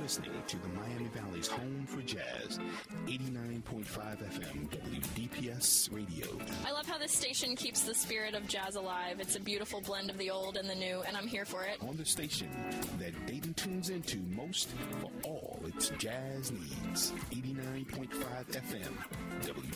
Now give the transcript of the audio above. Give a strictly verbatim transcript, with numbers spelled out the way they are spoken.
listening to the Miami Valley's home for jazz, eighty-nine point five F M W D P S Radio. I love how this station keeps the spirit of jazz alive. It's a beautiful blend of the old and the new, and I'm here for it. On the station that Dayton tunes into most for all its jazz needs, eighty-nine point five F M W